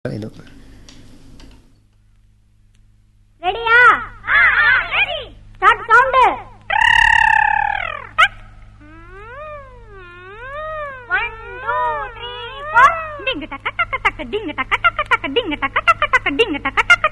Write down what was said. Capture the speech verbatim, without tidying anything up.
ಇದು ரெடியா? Ready. Start sound. One two three four. டிங் டக்க டக்க டக்க டிங் டக்க டக்க டக்க டிங் டக்க டக்க டக்க டிங் டக்க டக்க